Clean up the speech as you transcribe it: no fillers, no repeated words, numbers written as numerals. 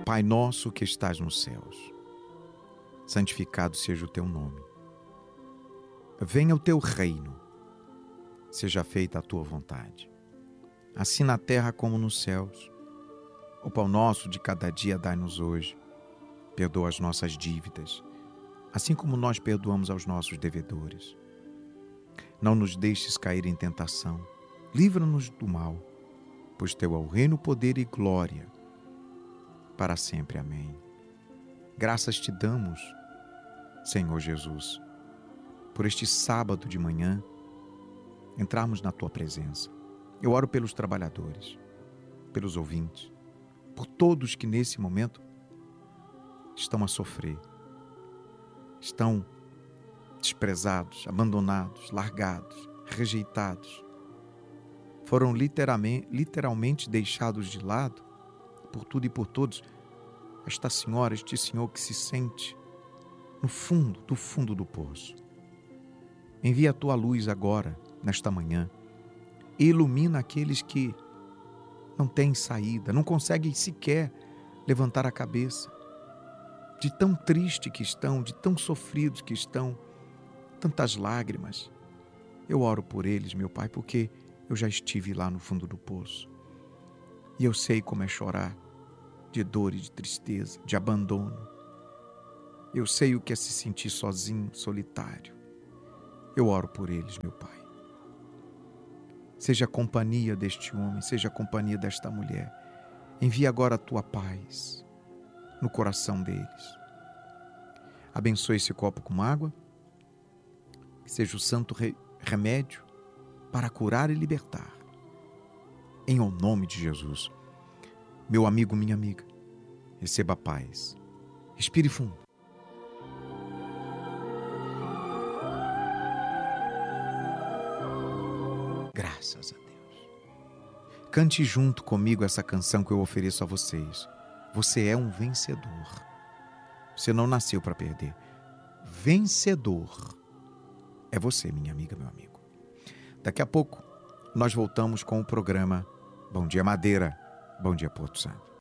Pai nosso que estás nos céus, santificado seja o teu nome. Venha o teu reino, seja feita a tua vontade, assim na terra como nos céus. O pão nosso de cada dia dai-nos hoje. Perdoa as nossas dívidas, assim como nós perdoamos aos nossos devedores. Não nos deixes cair em tentação, livra-nos do mal, pois teu é o reino, poder e glória, para sempre. Amém. Graças te damos, Senhor Jesus, por este sábado de manhã, entrarmos na tua presença. Eu oro pelos trabalhadores, pelos ouvintes, por todos que nesse momento estão a sofrer, estão desprezados, abandonados, largados, rejeitados. Foram literalmente deixados de lado por tudo e por todos. Esta senhora, este senhor que se sente no fundo do poço. Envia a tua luz agora, nesta manhã, e ilumina aqueles que não têm saída, não conseguem sequer levantar a cabeça, de tão triste que estão, de tão sofridos que estão, tantas lágrimas. Eu oro por eles, meu Pai, porque eu já estive lá no fundo do poço. E eu sei como é chorar de dor e de tristeza, de abandono. Eu sei o que é se sentir sozinho, solitário. Eu oro por eles, meu Pai. Seja a companhia deste homem, seja a companhia desta mulher. Envia agora a tua paz no coração deles. Abençoe esse copo com água, que seja o santo remédio para curar e libertar. Em o nome de Jesus. Meu amigo, minha amiga, receba a paz. Respire fundo. Graças a Deus. Cante junto comigo essa canção que eu ofereço a vocês. Você é um vencedor. Você não nasceu para perder. Vencedor é você, minha amiga, meu amigo. Daqui a pouco nós voltamos com o programa Bom Dia Madeira, Bom Dia Porto Santo.